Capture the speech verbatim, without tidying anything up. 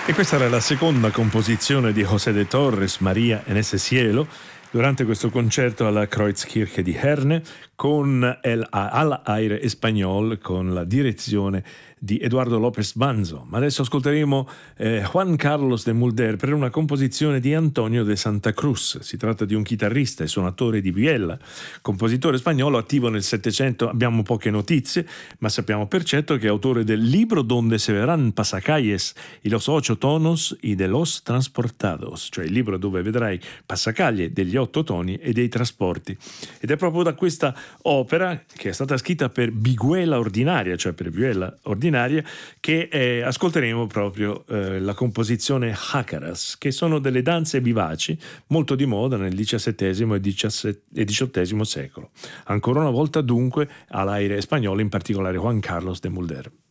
E questa era la seconda composizione di José de Torres, Maria en ese cielo, durante questo concerto alla Kreuzkirche di Herne con El Al Aire Español, con la direzione di Eduardo López Banzo. Ma adesso ascolteremo eh, Juan Carlos de Mulder per una composizione di Antonio de Santa Cruz. Si tratta di un chitarrista e suonatore di viella, compositore spagnolo attivo nel Settecento. Abbiamo poche notizie, ma sappiamo per certo che è autore del libro Donde se verán pasacalles y los ocho tonos y de los transportados, cioè il libro dove vedrai passacaglie degli otto toni e dei trasporti. Ed è proprio da questa opera, che è stata scritta per vihuela ordinaria, cioè per vihuela ordinaria, che eh, ascolteremo proprio eh, la composizione Jácaras, che sono delle danze vivaci molto di moda nel diciassettesimo e diciottesimo secolo. Ancora una volta dunque all'aire spagnolo, in particolare Juan Carlos de Mulder.